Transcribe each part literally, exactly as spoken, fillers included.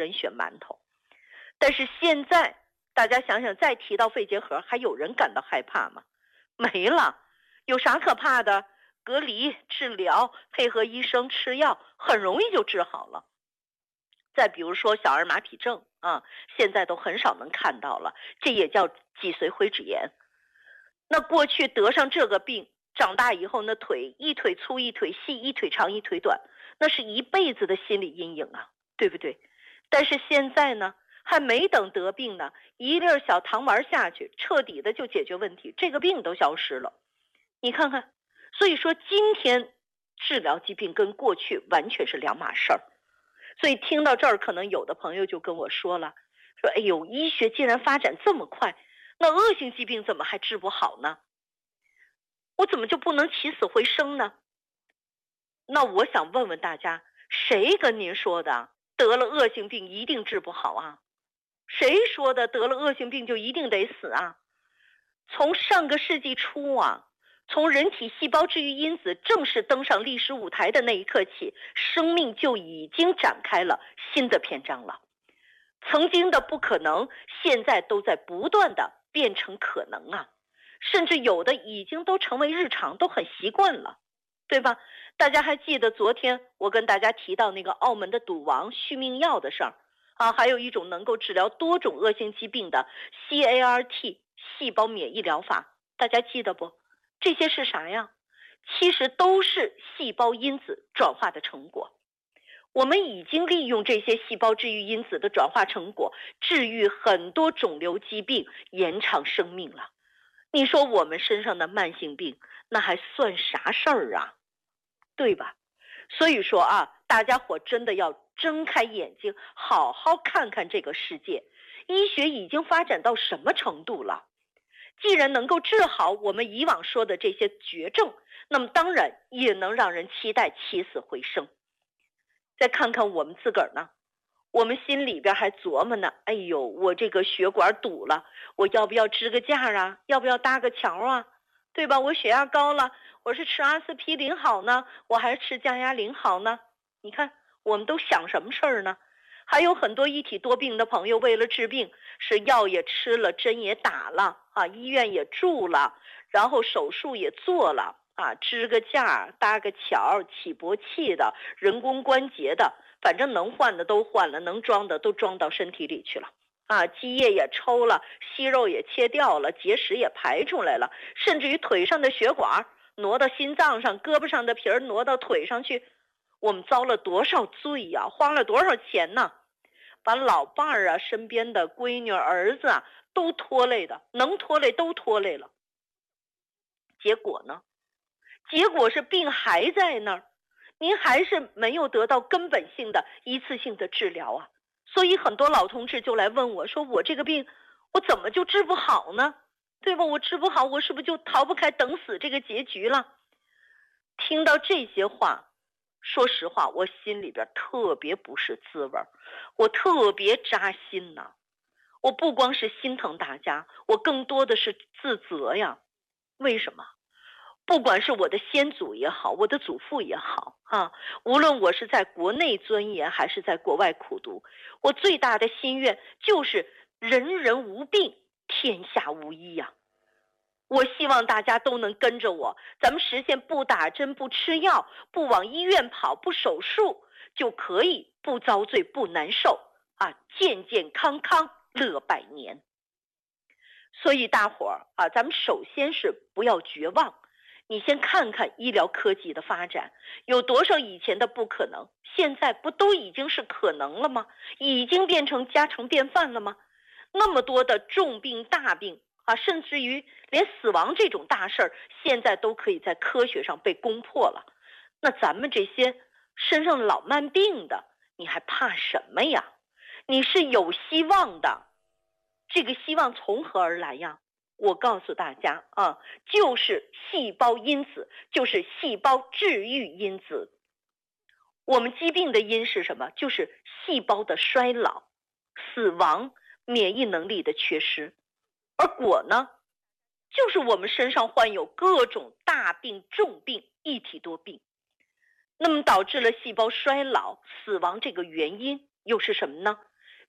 人选馒头。但是现在大家想想，再提到肺结核，还有人感到害怕吗？没了，有啥可怕的？隔离治疗，配合医生吃药，很容易就治好了。再比如说小儿麻痹症啊，现在都很少能看到了，这也叫脊髓灰质炎。那过去得上这个病，长大以后那腿一腿粗一腿细，一腿长一腿短，那是一辈子的心理阴影啊，对不对？但是现在呢，还没等得病呢，一粒小糖丸下去，彻底的就解决问题，这个病都消失了。你看看，所以说今天治疗疾病跟过去完全是两码事儿。所以听到这儿，可能有的朋友就跟我说了，说哎呦，医学竟然发展这么快，那恶性疾病怎么还治不好呢？我怎么就不能起死回生呢？那我想问问大家，谁跟您说的得了恶性病一定治不好啊？谁说的得了恶性病就一定得死啊？从上个世纪初啊，从人体细胞治愈因子正式登上历史舞台的那一刻起，生命就已经展开了新的篇章了。曾经的不可能，现在都在不断的变成可能啊，甚至有的已经都成为日常，都很习惯了，对吧？大家还记得昨天我跟大家提到那个澳门的赌王续命药的事儿啊，还有一种能够治疗多种恶性疾病的 C A R T 细胞免疫疗法，大家记得不？这些是啥呀？其实都是细胞因子转化的成果。我们已经利用这些细胞治愈因子的转化成果，治愈很多肿瘤疾病，延长生命了。你说我们身上的慢性病，那还算啥事儿啊？对吧？所以说啊，大家伙真的要睁开眼睛，好好看看这个世界，医学已经发展到什么程度了？既然能够治好我们以往说的这些绝症，那么当然也能让人期待起死回生。再看看我们自个儿呢，我们心里边还琢磨呢，哎呦，我这个血管堵了，我要不要支个架啊？要不要搭个桥啊？对吧？我血压高了，我是吃阿司匹林好呢，我还是吃降压灵好呢？你看我们都想什么事儿呢？还有很多一体多病的朋友，为了治病，是药也吃了，针也打了啊，医院也住了，然后手术也做了啊，支个架，搭个桥，起搏器的，人工关节的，反正能换的都换了，能装的都装到身体里去了啊，积液也抽了，息肉也切掉了，结石也排出来了，甚至于腿上的血管挪到心脏上，胳膊上的皮儿挪到腿上去。我们遭了多少罪呀、啊，花了多少钱呢？把老伴儿啊、身边的闺女儿子啊都拖累的，能拖累都拖累了。结果呢？结果是病还在那儿，您还是没有得到根本性的一次性的治疗啊。所以很多老同志就来问我说，我这个病我怎么就治不好呢？对吧？我治不好，我是不是就逃不开等死这个结局了？听到这些话，说实话，我心里边特别不是滋味，我特别扎心呐。我不光是心疼大家，我更多的是自责呀。为什么？不管是我的先祖也好，我的祖父也好啊，无论我是在国内钻研还是在国外苦读，我最大的心愿就是人人无病，天下无医呀。我希望大家都能跟着我，咱们实现不打针、不吃药、不往医院跑、不手术，就可以不遭罪、不难受啊，健健康康乐百年。所以大伙儿啊，咱们首先是不要绝望，你先看看医疗科技的发展，有多少以前的不可能，现在不都已经是可能了吗？已经变成家常便饭了吗？那么多的重病、大病啊，甚至于连死亡这种大事儿，现在都可以在科学上被攻破了。那咱们这些身上老慢病的，你还怕什么呀？你是有希望的。这个希望从何而来呀？我告诉大家啊，就是细胞因子，就是细胞治愈因子。我们疾病的因是什么？就是细胞的衰老、死亡、免疫能力的缺失。而果呢，就是我们身上患有各种大病、重病、一体多病。那么导致了细胞衰老、死亡这个原因又是什么呢？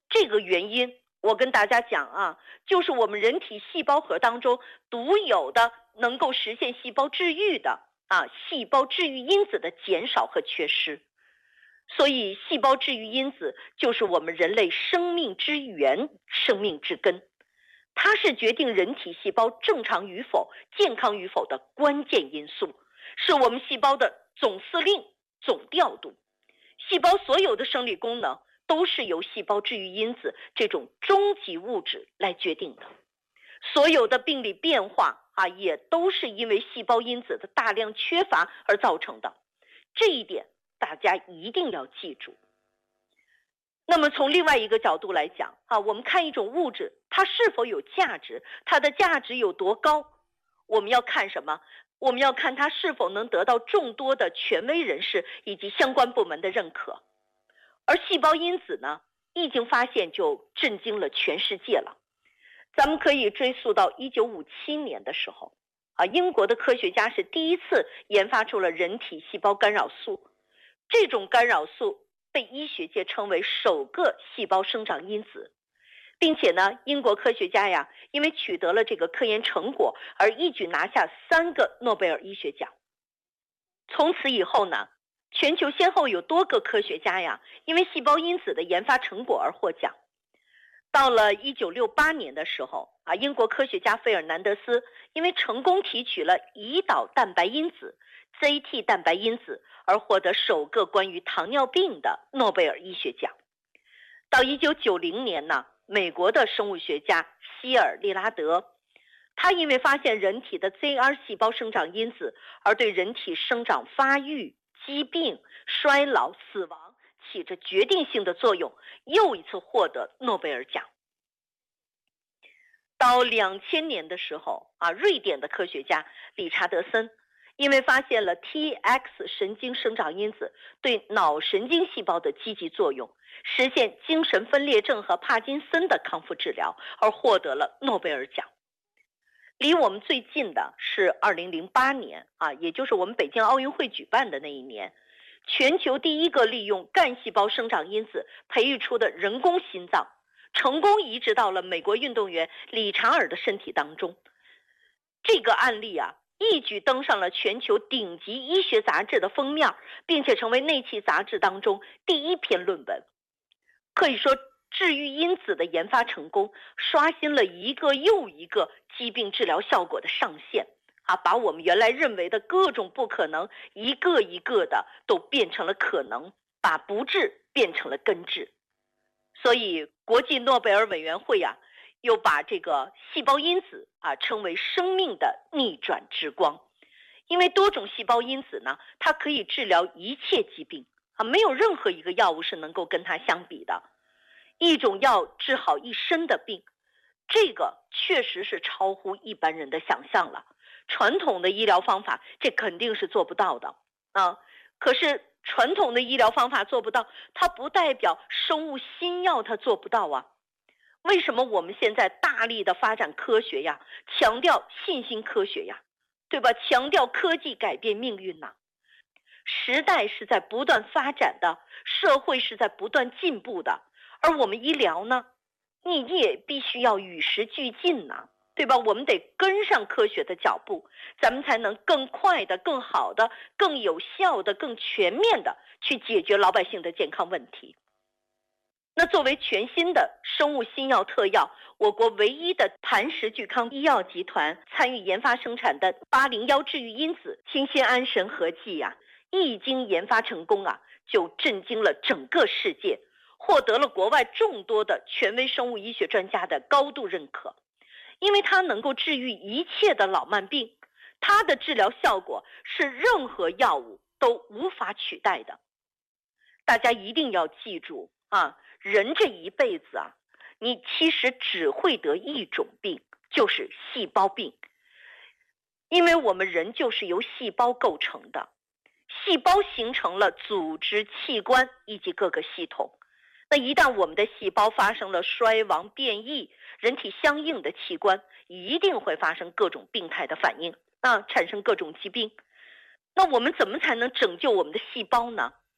这个原因我跟大家讲啊，就是我们人体细胞核当中独有的能够实现细胞治愈的啊细胞治愈因子的减少和缺失。所以细胞治愈因子就是我们人类生命之源、生命之根，它是决定人体细胞正常与否、健康与否的关键因素，是我们细胞的总司令、总调度。细胞所有的生理功能都是由细胞治愈因子这种终极物质来决定的，所有的病理变化啊，也都是因为细胞因子的大量缺乏而造成的，这一点大家一定要记住。那么从另外一个角度来讲啊，我们看一种物质它是否有价值，它的价值有多高，我们要看什么？我们要看它是否能得到众多的权威人士以及相关部门的认可。而细胞因子呢，一经发现就震惊了全世界了。咱们可以追溯到一九五七年的时候啊，英国的科学家是第一次研发出了人体细胞干扰素，这种干扰素被医学界称为首个细胞生长因子，并且呢，英国科学家呀，因为取得了这个科研成果而一举拿下三个诺贝尔医学奖。从此以后呢，全球先后有多个科学家呀，因为细胞因子的研发成果而获奖。到了一九六八年的时候啊，英国科学家费尔南德斯因为成功提取了胰岛蛋白因子 Z T 蛋白因子而获得首个关于糖尿病的诺贝尔医学奖。到一九九零年呢，美国的生物学家希尔利拉德，他因为发现人体的 Z R 细胞生长因子而对人体生长发育、疾病、衰老、死亡起着决定性的作用，又一次获得诺贝尔奖。到两千年的时候啊，瑞典的科学家理查德森因为发现了 T X 神经生长因子对脑神经细胞的积极作用，实现精神分裂症和帕金森的康复治疗，而获得了诺贝尔奖。离我们最近的是二零零八年啊，也就是我们北京奥运会举办的那一年，全球第一个利用干细胞生长因子培育出的人工心脏成功移植到了美国运动员理查尔的身体当中。这个案例啊，一举登上了全球顶级医学杂志的封面，并且成为那期杂志当中第一篇论文。可以说，治愈因子的研发成功，刷新了一个又一个疾病治疗效果的上限啊，把我们原来认为的各种不可能，一个一个的都变成了可能，把不治变成了根治。所以国际诺贝尔委员会啊，又把这个细胞因子啊称为生命的逆转之光，因为多种细胞因子呢，它可以治疗一切疾病啊，没有任何一个药物是能够跟它相比的。一种药治好一身的病，这个确实是超乎一般人的想象了。传统的医疗方法这肯定是做不到的啊。可是传统的医疗方法做不到，它不代表生物新药它做不到啊。为什么我们现在大力的发展科学呀，强调信心科学呀，对吧？强调科技改变命运呐。时代是在不断发展的，社会是在不断进步的，而我们医疗呢，你也必须要与时俱进呐，对吧？我们得跟上科学的脚步，咱们才能更快的、更好的、更有效的、更全面的去解决老百姓的健康问题。那作为全新的生物新药特药，我国唯一的磐石聚康医药集团参与研发生产的八零一治愈因子清新安神合剂呀、啊，一经研发成功啊，就震惊了整个世界，获得了国外众多的权威生物医学专家的高度认可。因为它能够治愈一切的老慢病，它的治疗效果是任何药物都无法取代的。大家一定要记住啊，人这一辈子啊，你其实只会得一种病，就是细胞病。因为我们人就是由细胞构成的，细胞形成了组织、器官以及各个系统。那一旦我们的细胞发生了衰亡变异，人体相应的器官一定会发生各种病态的反应啊，产生各种疾病。那我们怎么才能拯救我们的细胞呢？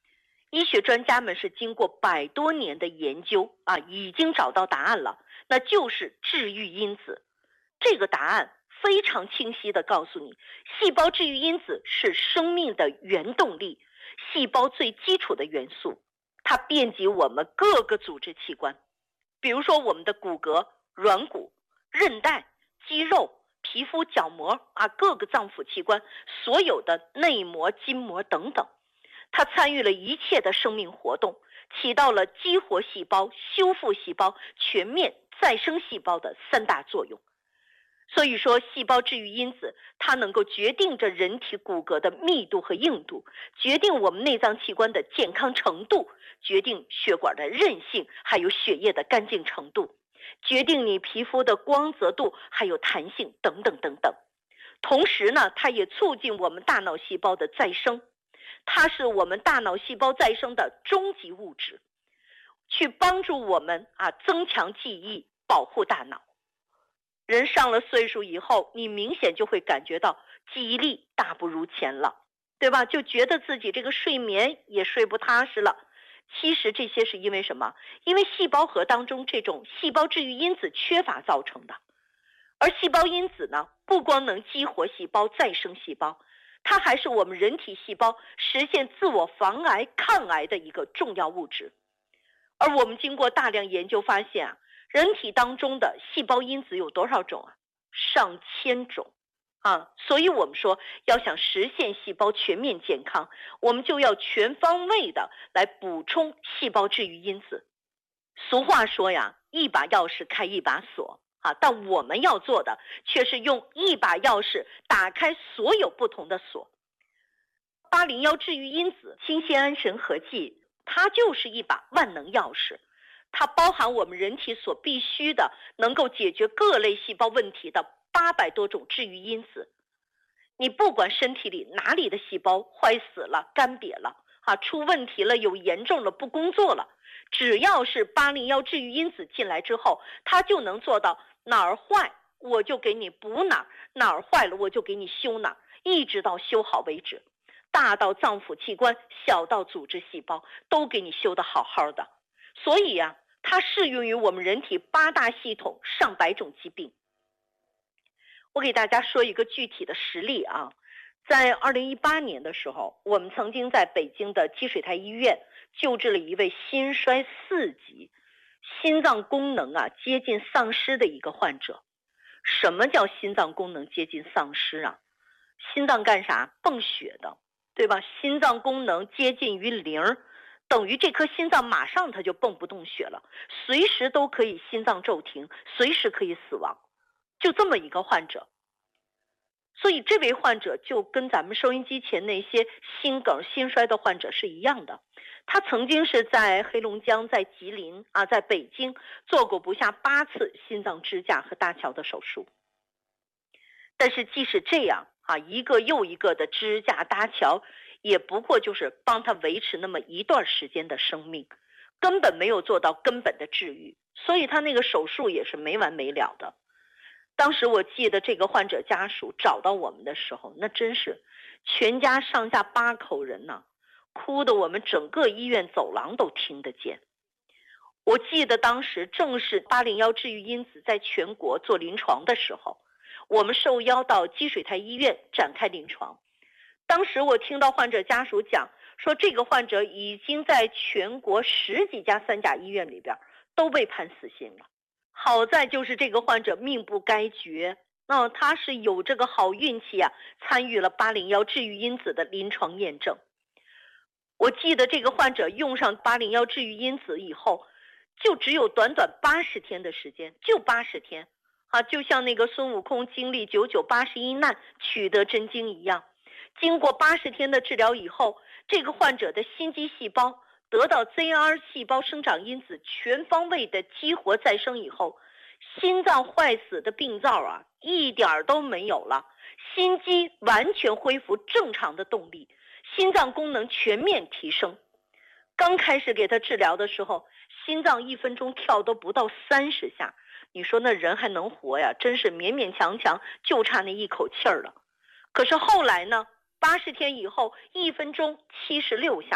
医学专家们是经过百多年的研究啊，已经找到答案了，那就是治愈因子。这个答案非常清晰地告诉你，细胞治愈因子是生命的原动力，细胞最基础的元素，它遍及我们各个组织器官，比如说我们的骨骼、软骨、韧带、肌肉、皮肤、角膜啊，各个脏腑器官，所有的内膜、筋膜等等，它参与了一切的生命活动，起到了激活细胞、修复细胞、全面再生细胞的三大作用。所以说，细胞治愈因子它能够决定着人体骨骼的密度和硬度，决定我们内脏器官的健康程度，决定血管的韧性，还有血液的干净程度，决定你皮肤的光泽度还有弹性等等等等。同时呢，它也促进我们大脑细胞的再生，它是我们大脑细胞再生的终极物质，去帮助我们啊增强记忆，保护大脑。人上了岁数以后，你明显就会感觉到记忆力大不如前了，对吧？就觉得自己这个睡眠也睡不踏实了。其实这些是因为什么？因为细胞核当中这种细胞治愈因子缺乏造成的。而细胞因子呢，不光能激活细胞、再生细胞，它还是我们人体细胞实现自我防癌、抗癌的一个重要物质。而我们经过大量研究发现啊，人体当中的细胞因子有多少种啊？上千种啊！所以我们说，要想实现细胞全面健康，我们就要全方位的来补充细胞治愈因子。俗话说呀，一把钥匙开一把锁啊，但我们要做的却是用一把钥匙打开所有不同的锁。八零幺治愈因子氢酰胺神合剂，它就是一把万能钥匙。它包含我们人体所必须的能够解决各类细胞问题的八百多种治愈因子。你不管身体里哪里的细胞坏死了、干瘪了啊，出问题了、有严重了、不工作了，只要是八零幺治愈因子进来之后，它就能做到哪儿坏我就给你补哪儿，哪儿坏了我就给你修哪儿，一直到修好为止。大到脏腑器官，小到组织细胞，都给你修得好好的。所以呀、啊，它适用于我们人体八大系统上百种疾病。我给大家说一个具体的实例啊，在二零一八年的时候，我们曾经在北京的积水台医院救治了一位心衰四级、心脏功能啊接近丧失的一个患者。什么叫心脏功能接近丧失啊？心脏干啥？泵血的，对吧？心脏功能接近于零，等于这颗心脏马上它就泵不动血了，随时都可以心脏骤停，随时可以死亡，就这么一个患者。所以这位患者就跟咱们收音机前那些心梗、心衰的患者是一样的，他曾经是在黑龙江、在吉林啊，在北京做过不下八次心脏支架和搭桥的手术。但是即使这样啊，一个又一个的支架搭桥，也不过就是帮他维持那么一段时间的生命，根本没有做到根本的治愈，所以他那个手术也是没完没了的。当时我记得这个患者家属找到我们的时候，那真是全家上下八口人呢、啊，哭得我们整个医院走廊都听得见。我记得当时正是八零幺治愈因子在全国做临床的时候，我们受邀到积水台医院展开临床。当时我听到患者家属讲说，这个患者已经在全国十几家三甲医院里边都被判死刑了。好在就是这个患者命不该绝，那、哦、他是有这个好运气啊，参与了八零幺治愈因子的临床验证。我记得这个患者用上八零幺治愈因子以后，就只有短短八十天的时间，就八十天啊，就像那个孙悟空经历九九八十一难取得真经一样。经过八十天的治疗以后，这个患者的心肌细胞得到 Z R 细胞生长因子全方位的激活再生以后，心脏坏死的病灶啊一点都没有了，心肌完全恢复正常的动力，心脏功能全面提升。刚开始给他治疗的时候，心脏一分钟跳都不到三十下，你说那人还能活呀？真是勉勉强强就差那一口气儿了。可是后来呢，八十天以后一分钟七十六下，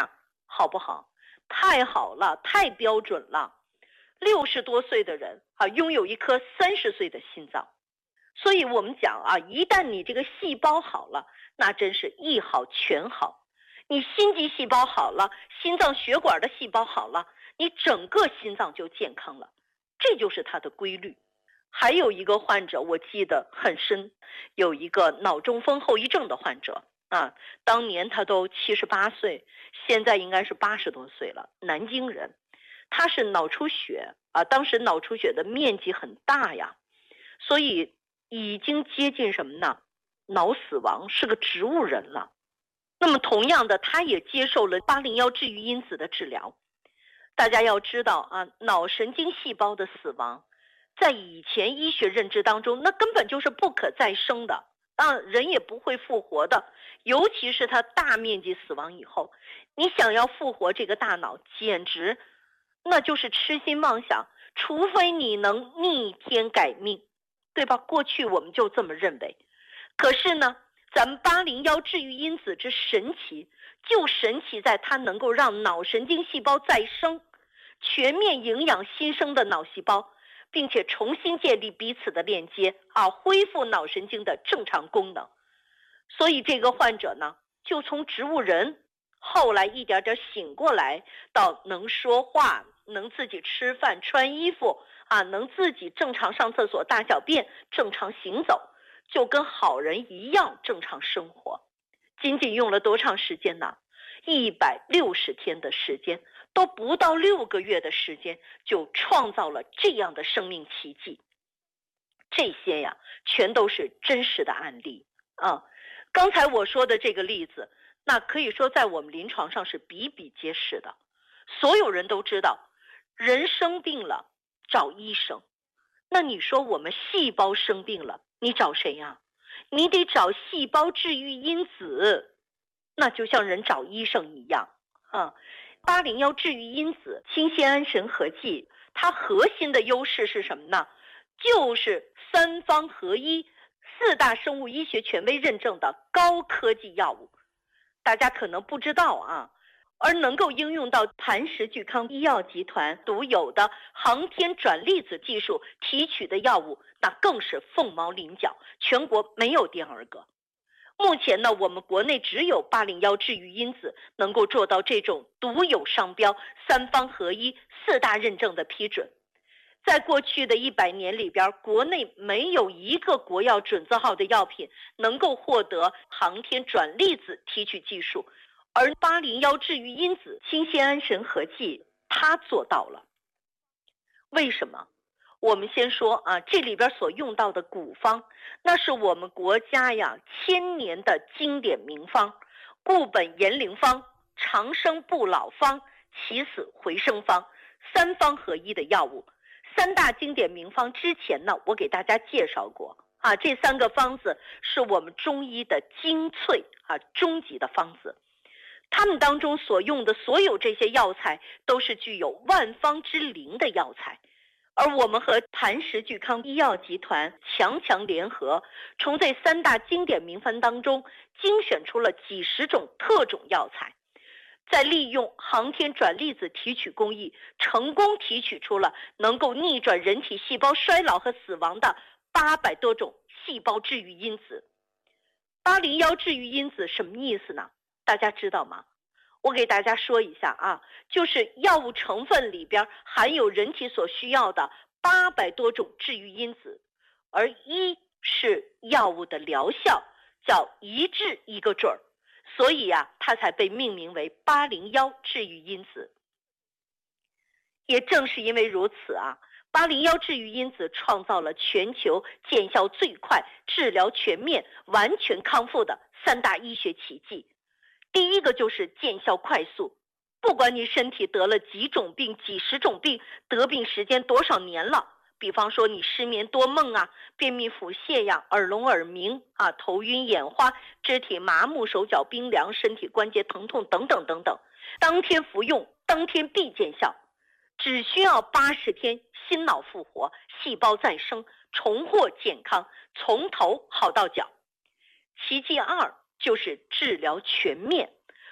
好不好？太好了，太标准了。六十多岁的人啊，拥有一颗三十岁的心脏。所以我们讲啊，一旦你这个细胞好了，那真是一好全好。你心肌细胞好了，心脏血管的细胞好了，你整个心脏就健康了，这就是它的规律。还有一个患者我记得很深，有一个脑中风后遗症的患者啊，当年他都七十八岁，现在应该是八十多岁了，南京人。他是脑出血啊，当时脑出血的面积很大呀，所以已经接近什么呢？脑死亡，是个植物人了。那么同样的，他也接受了八零幺治愈因子的治疗。大家要知道啊，脑神经细胞的死亡，在以前医学认知当中，那根本就是不可再生的，当然人也不会复活的。尤其是他大面积死亡以后，你想要复活这个大脑，简直那就是痴心妄想，除非你能逆天改命，对吧？过去我们就这么认为。可是呢，咱们八零幺治愈因子之神奇，就神奇在它能够让脑神经细胞再生，全面营养新生的脑细胞，并且重新建立彼此的链接啊，恢复脑神经的正常功能。所以这个患者呢，就从植物人后来一点点醒过来，到能说话，能自己吃饭穿衣服啊，能自己正常上厕所大小便，正常行走，就跟好人一样正常生活。仅仅用了多长时间呢？一百六十天的时间，都不到六个月的时间，就创造了这样的生命奇迹。这些呀，全都是真实的案例啊。刚才我说的这个例子，那可以说在我们临床上是比比皆是的。所有人都知道，人生病了找医生，那你说我们细胞生病了，你找谁呀？你得找细胞治愈因子，那就像人找医生一样啊。八零幺治愈因子氢酰胺神合剂，它核心的优势是什么呢？就是三方合一，四大生物医学权威认证的高科技药物。大家可能不知道啊，而能够应用到磐石聚康医药集团独有的航天转粒子技术提取的药物，那更是凤毛麟角，全国没有第二个。目前呢，我们国内只有八零幺治愈因子能够做到这种独有商标、三方合一、四大认证的批准。在过去的一百年里边，国内没有一个国药准字号的药品能够获得航天转粒子提取技术，而八零幺治愈因子氢酰胺神合剂它做到了。为什么？我们先说啊，这里边所用到的古方，那是我们国家呀千年的经典名方，固本延龄方、长生不老方、起死回生方，三方合一的药物。三大经典名方之前呢，我给大家介绍过啊，这三个方子是我们中医的精粹啊，终极的方子。他们当中所用的所有这些药材都是具有万方之灵的药材，而我们和磐石聚康医药集团强强联合，从这三大经典名方当中精选出了几十种特种药材，再利用航天转粒子提取工艺，成功提取出了能够逆转人体细胞衰老和死亡的八百多种细胞治愈因子。八零幺治愈因子什么意思呢？大家知道吗？我给大家说一下啊，就是药物成分里边含有人体所需要的八百多种治愈因子，而一是药物的疗效，叫一治一个准儿。所以啊，它才被命名为八零幺治愈因子。也正是因为如此啊，八零幺治愈因子创造了全球见效最快、治疗全面、完全康复的三大医学奇迹。第一个就是见效快速，不管你身体得了几种病、几十种病，得病时间多少年了，比方说你失眠多梦啊，便秘腹泻呀，耳聋耳鸣啊，头晕眼花，肢体麻木，手脚冰凉，身体关节疼痛等等等等，当天服用，当天必见效，只需要八十天，心脑复活，细胞再生，重获健康，从头好到脚。奇迹二就是治疗全面，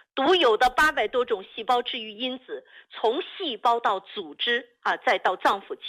独有的八百多种细胞治愈因子，从细胞到组织啊，再到脏腑